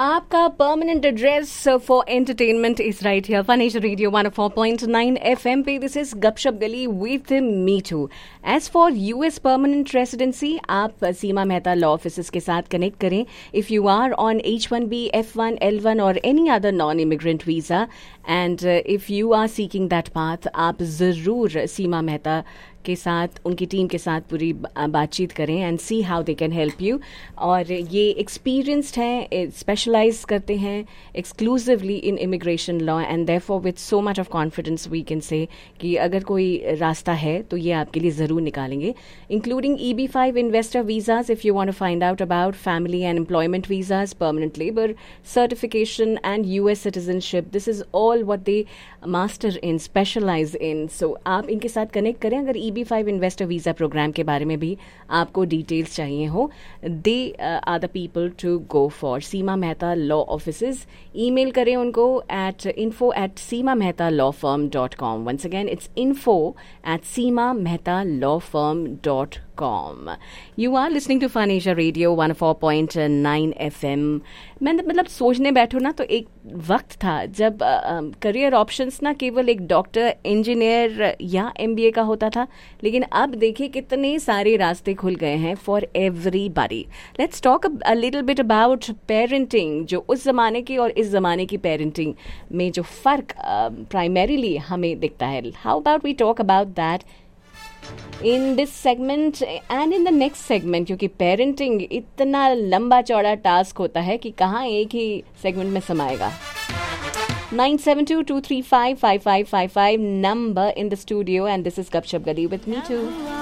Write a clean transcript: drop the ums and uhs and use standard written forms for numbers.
आपका permanent address for entertainment is right here fun Asia radio 104.9 FM पे. This is गपशप गली with me to. As for US permanent residency, आप सीमा Mehta law office के साथ connect करें. If you are on H1B, F1, L1 और any other non immigrant visa and if you are seeking that path, आप जरूर सीमा मेहता के साथ, उनकी टीम के साथ पूरी बातचीत करें and see how they can help you. और ये एक्सपीरियंस्ड हैं, स्पेशलाइज करते हैं exclusively in immigration law and therefore with so much of confidence we can say कि अगर कोई रास्ता है तो ये आपके लिए ज़रूर निकालेंगे. Including EB-5 investor visas if you want to find out about family and employment visas, permanent labour certification and US citizenship. This is all what they master in, specialise इन. सो आप इनके साथ कनेक्ट करें. अगर EB-5 इन्वेस्टर वीज़ा प्रोग्राम के बारे में भी आपको डिटेल्स चाहिए हो, they are the people to go for. Seema Mehta law offices. Email करें उनको at info@seemamehtalaw.com. Once again, it's info@seemamehtalaw.com. You are listening to Fun Asia Radio 104.9 FM. मैं मतलब सोचने बैठो ना तो एक वक्त था जब करियर ऑप्शंस ना केवल एक डॉक्टर, इंजीनियर या MBA का होता था, लेकिन अब देखिए कितने सारे रास्ते खुल गए हैं for everybody. Let's talk a little bit about parenting. जो उस ज़माने की और इस ज़माने की पेरेंटिंग में जो फ़र्क प्राइमरीली हमें दिखता है. How about we talk about that in this segment and in the next segment, क्योंकि पेरेंटिंग इतना लंबा चौड़ा टास्क होता है कि कहाँ एक ही सेगमेंट में समाएगा. 972-235-5555 number in the studio and this is Gupshup Gali with me too.